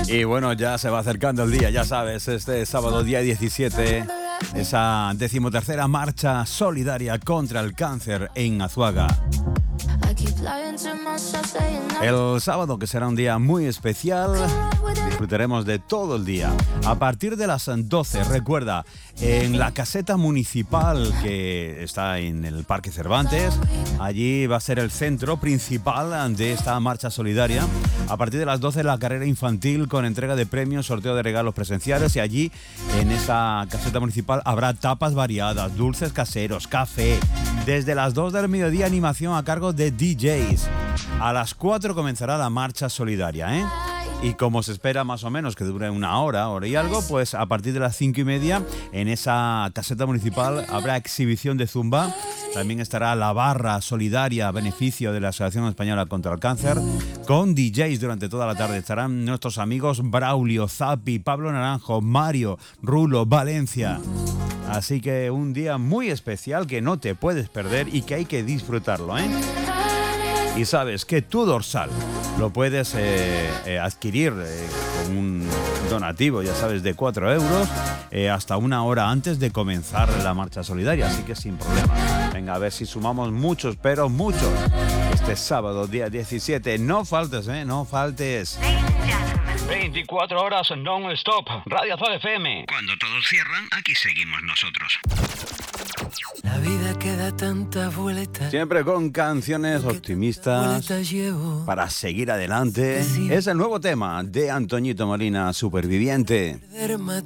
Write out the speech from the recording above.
Y bueno, ya se va acercando el día, ya sabes, este sábado día 17, esa 13ª marcha solidaria contra el cáncer en Azuaga. El sábado, que será un día muy especial, disfrutaremos de todo el día. A partir de las 12, recuerda, en la caseta municipal que está en el Parque Cervantes, allí va a ser el centro principal de esta marcha solidaria. A partir de las 12, la carrera infantil con entrega de premios, sorteo de regalos presenciales, y allí en esa caseta municipal habrá tapas variadas, dulces caseros, café. Desde las 2 del mediodía, animación a cargo de DJs. A las 4 comenzará la marcha solidaria, ¿eh? Y como se espera más o menos que dure una hora y algo, pues a partir de las 5:30 en esa caseta municipal habrá exhibición de zumba. También estará la barra solidaria a beneficio de la Asociación Española contra el Cáncer, con DJs durante toda la tarde. Estarán nuestros amigos Braulio, Zapi, Pablo Naranjo, Mario, Rulo, Valencia. Así que un día muy especial que no te puedes perder y que hay que disfrutarlo, ¿eh? Y sabes que tu dorsal lo puedes adquirir con un donativo, ya sabes, de 4 euros hasta una hora antes de comenzar la marcha solidaria, así que sin problema. Venga, a ver si sumamos muchos, pero muchos. Este sábado, día 17, no faltes, no faltes. 24 horas non-stop. Radio Azul FM. Cuando todos cierran, aquí seguimos nosotros. La vida queda tanta vuelta. Siempre con canciones optimistas para seguir adelante. Es el nuevo tema de Antoñito Molina, Superviviente.